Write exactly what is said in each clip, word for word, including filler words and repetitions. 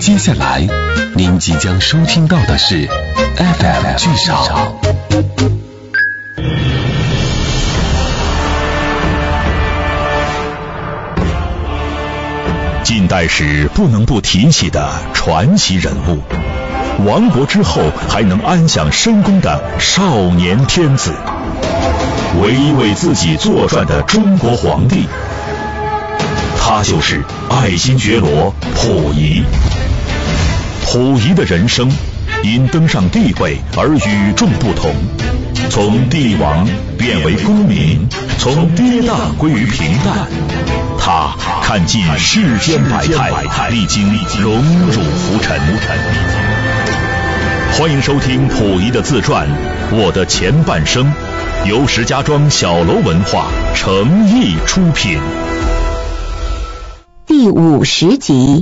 接下来您即将收听到的是 F M 剧场。 近代史不能不提起的传奇人物，亡国之后还能安享深宫的少年天子，唯一为自己作传的中国皇帝，他就是爱新觉罗溥仪。溥仪的人生因登上帝位而与众不同，从帝王变为公民，从跌宕归于平淡。他看尽世间百态，历经荣辱浮沉。欢迎收听溥仪的自传《我的前半生》，由石家庄小楼文化诚意出品。 第五十集。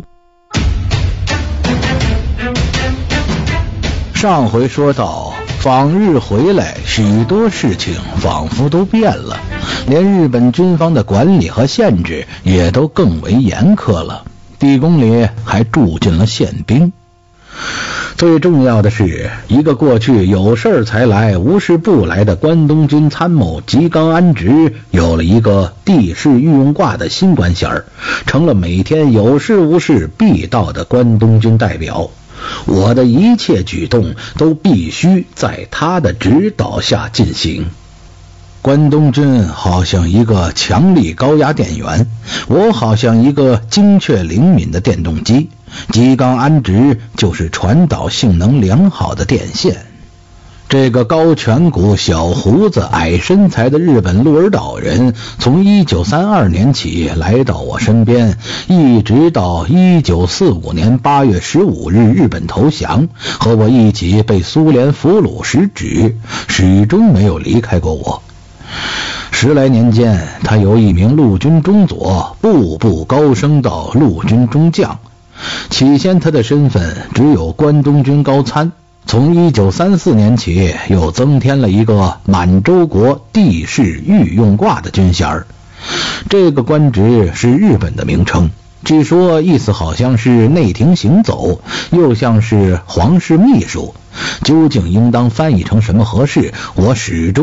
上回说到，访日回来，许多事情仿佛都变了，连日本军方的管理和限制也都更为严苛了。地宫里还住进了宪兵。最重要的是，一个过去有事才来无事不来的关东军参谋吉冈安直，有了一个地势御用挂的新官衔，成了每天有事无事必到的关东军代表。我的一切举动都必须在他的指导下进行。关东军好像一个强力高压电源，我好像一个精确灵敏的电动机，吉冈安直就是传导性能良好的电线。这个高颧骨、小胡子、矮身材的日本鹿儿岛人，从一九三二年起来到我身边，一直到一九四五年八月十五日日本投降，和我一起被苏联俘虏时止，始终没有离开过我。十来年间，他由一名陆军中佐步步高升到陆军中将。起先他的身份只有关东军高参，从一九三四年起又增添了一个满洲国地势御用挂的军衔。这个官职是日本的名称，据说意思好像是内廷行走，又像是皇室秘书，究竟应当翻译成什么合适，我始终